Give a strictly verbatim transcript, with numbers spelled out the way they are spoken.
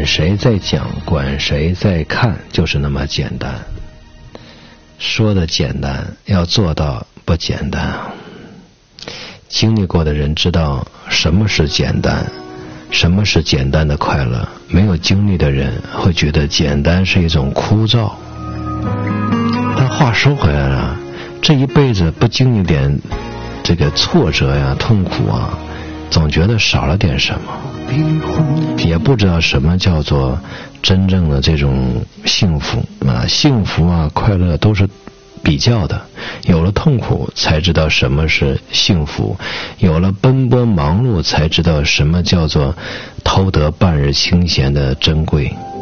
管谁在讲，管谁在看，就是那么简单。说的简单，要做到不简单啊。经历过的人知道什么是简单，什么是简单的快乐。没有经历的人会觉得简单是一种枯燥。但话说回来了，这一辈子不经历点这个挫折呀、痛苦啊，总觉得少了点什么，也不知道什么叫做真正的这种幸福啊。幸福啊、快乐都是比较的，有了痛苦才知道什么是幸福，有了奔波忙碌才知道什么叫做偷得半日清闲的珍贵。